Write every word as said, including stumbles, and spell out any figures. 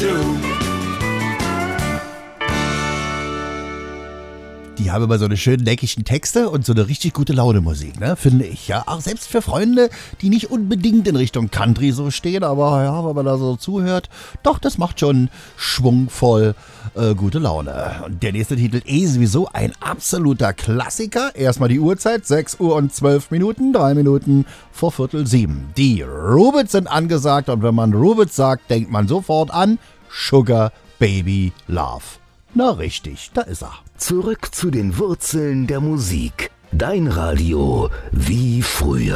do. Die haben immer so eine schönen, neckigen Texte und so eine richtig gute Laune-Musik, ne, finde ich, ja. Auch selbst für Freunde, die nicht unbedingt in Richtung Country so stehen, aber ja, wenn man da so zuhört, doch, das macht schon schwungvoll äh, gute Laune. Und der nächste Titel eh sowieso ein absoluter Klassiker. Erstmal die Uhrzeit, sechs Uhr und zwölf Minuten, drei Minuten vor Viertel sieben. Die Rubits sind angesagt und wenn man Rubits sagt, denkt man sofort an Sugar Baby Love. Na richtig, da ist er. Zurück zu den Wurzeln der Musik. Dein Radio wie früher.